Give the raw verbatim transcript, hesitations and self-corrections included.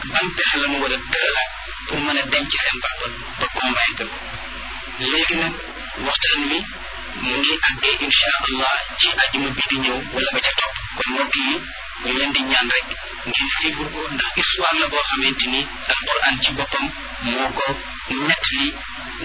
ban pexe la ñu war a tëralaat pour mën a denc seen papa ba convaincre ko léegi nag waxtaan wi mu ngi àggee incha allah ci àjjuma bii di ñëw wala ba ca topp kon mbokk yi ñu leen di ñaan rek ngeen suivre ko ndax histoire la boo xamante ni alquran ci boppam moo ko nettali